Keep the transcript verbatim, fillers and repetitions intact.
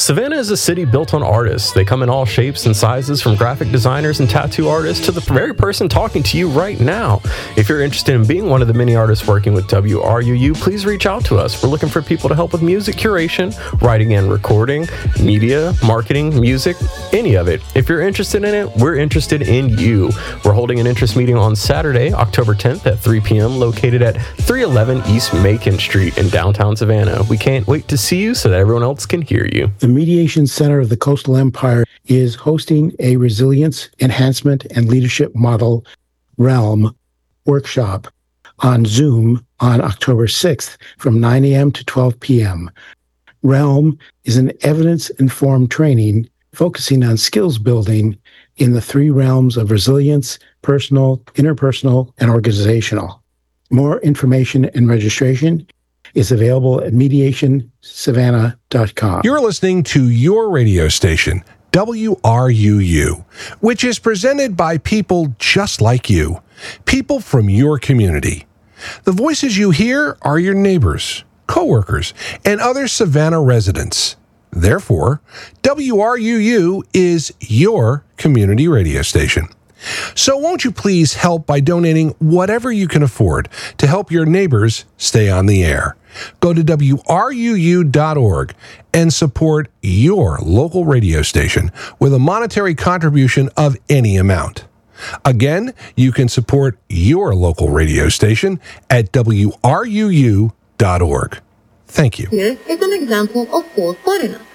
Savannah is a city built on artists. They come in all shapes and sizes, from graphic designers and tattoo artists to the very person talking to you right now. If you're interested in being one of the many artists working with W R U U, please reach out to us. We're looking for people to help with music curation, writing and recording, media, marketing, music, any of it. If you're interested in it, we're interested in you. We're holding an interest meeting on Saturday, October tenth at three p.m. located at three eleven East Macon Street in downtown Savannah. We can't wait to see you so that everyone else can hear you. The Mediation Center of the Coastal Empire is hosting a Resilience Enhancement and Leadership Model Realm workshop on Zoom on October sixth from nine a.m. to twelve p.m. Realm is an evidence-informed training focusing on skills building in the three realms of resilience, personal, interpersonal, and organizational. More information and registration is available at mediation savannah dot com. You're listening to your radio station, W R U U, which is presented by people just like you, people from your community. The voices you hear are your neighbors, coworkers, and other Savannah residents. Therefore, W R U U is your community radio station. So won't you please help by donating whatever you can afford to help your neighbors stay on the air? Go to W R U U dot org and support your local radio station with a monetary contribution of any amount. Again, you can support your local radio station at W R U U dot org. Thank you. Here is an example of four foreigners.